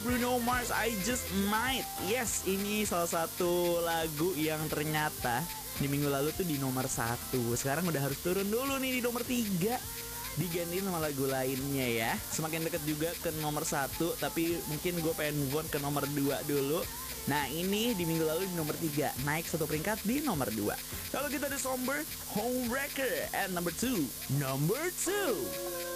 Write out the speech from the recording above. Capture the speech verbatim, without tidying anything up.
Bruno Mars, I Just Might. Yes, ini salah satu lagu yang ternyata di minggu lalu tuh di nomor satu. Sekarang udah harus turun dulu nih di nomor tiga, digantiin sama lagu lainnya ya. Semakin deket juga ke nomor satu, tapi mungkin gue pengen move on ke nomor dua dulu. Nah ini di minggu lalu di nomor tiga, naik satu peringkat di nomor dua. Kalau kita ada Somber, Homewrecker at number two. Number two.